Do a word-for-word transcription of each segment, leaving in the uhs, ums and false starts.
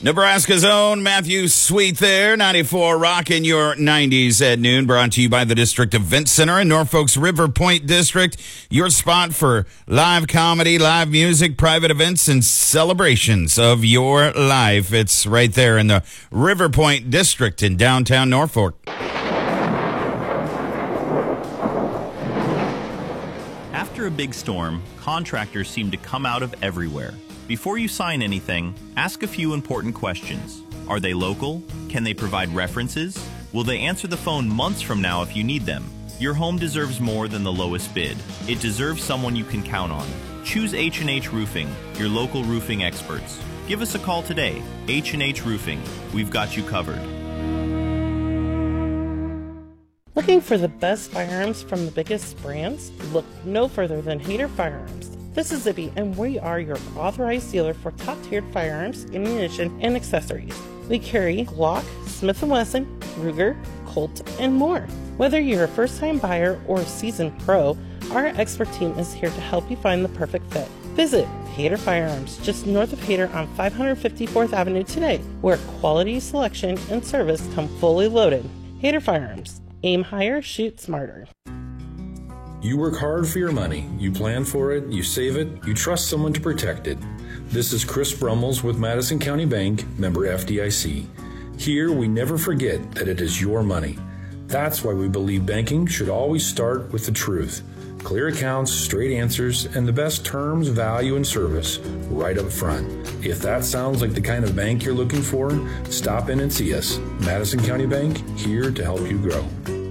Nebraska's own Matthew Sweet there, ninety-four rockin' your nineties at noon, brought to you by the District Event Center in Norfolk's River Point District, your spot for live comedy, live music, private events, and celebrations of your life. It's right there in the River Point District in downtown Norfolk. After a big storm, contractors seem to come out of everywhere. Before you sign anything, ask a few important questions. Are they local? Can they provide references? Will they answer the phone months from now if you need them? Your home deserves more than the lowest bid. It deserves someone you can count on. Choose H and H Roofing, your local roofing experts. Give us a call today. H and H Roofing. We've got you covered. Looking for the best firearms from the biggest brands? Look no further than Hayter Firearms. This is Zippy, and we are your authorized dealer for top-tiered firearms, ammunition, and accessories. We carry Glock, Smith and Wesson, Ruger, Colt, and more. Whether you're a first-time buyer or a seasoned pro, our expert team is here to help you find the perfect fit. Visit Hayter Firearms, just north of Hayter on five hundred fifty-fourth Avenue today, where quality selection and service come fully loaded. Hayter Firearms. Aim higher, shoot smarter. You work hard for your money. You plan for it, you save it, you trust someone to protect it. This is Chris Brummels with Madison County Bank, member F D I C. Here, we never forget that it is your money. That's why we believe banking should always start with the truth. Clear accounts, straight answers, and the best terms, value, and service right up front. If that sounds like the kind of bank you're looking for, stop in and see us. Madison County Bank, here to help you grow.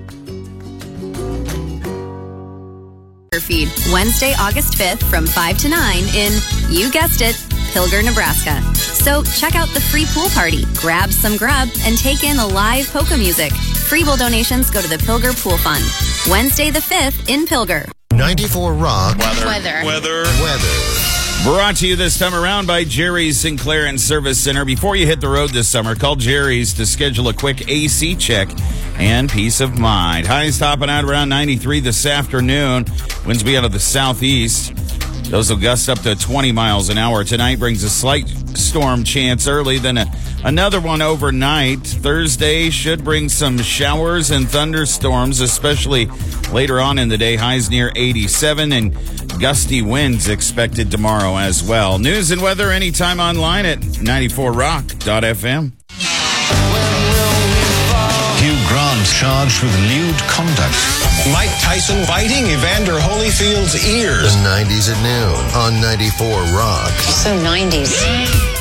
Feed Wednesday, August fifth from five to nine in, you guessed it, Pilger, Nebraska. So check out the free pool party, grab some grub, and take in the live polka music. Free bowl donations go to the Pilger Pool Fund. Wednesday the fifth in Pilger. ninety-four Rock. Weather. Weather. Weather. Weather. Brought to you this time around by Jerry's Sinclair and Service Center. Before you hit the road this summer, call Jerry's to schedule a quick A C check and peace of mind. Highs topping out around ninety-three this afternoon. Winds be out of the southeast. Those will gust up to twenty miles an hour. Tonight brings a slight storm chance early, then a, another one overnight. Thursday should bring some showers and thunderstorms, especially later on in the day. Highs near eighty-seven and gusty winds expected tomorrow as well. News and weather anytime online at ninety-four rock dot f m. Hugh Grant charged with lewd conduct. Mike Tyson biting Evander Holyfield's ears. The nineties at noon on ninety-four Rock. So nineties.